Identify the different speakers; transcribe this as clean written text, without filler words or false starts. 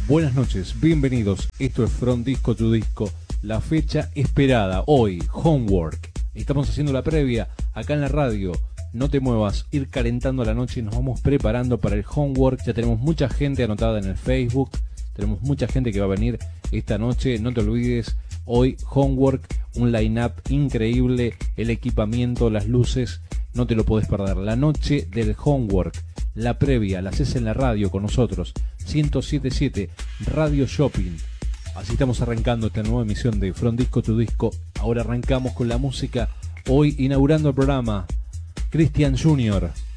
Speaker 1: buenas noches, bienvenidos. Esto es From Disco to Disco, la fecha esperada. Hoy, Homework. Estamos haciendo la previa acá en la radio. No te muevas, ir calentando la noche y nos vamos preparando para el Homework. Ya tenemos mucha gente anotada en el Facebook. Tenemos mucha gente que va a venir esta noche. No te olvides, hoy Homework, un line-up increíble, el equipamiento, las luces. No te lo podés perder. La noche del Homework, la previa, la haces en la radio con nosotros. 107.7 Radio Shopping. Así estamos arrancando esta nueva emisión de From Disco to Disco. Ahora arrancamos con la música. Hoy inaugurando el programa, Christian Jr.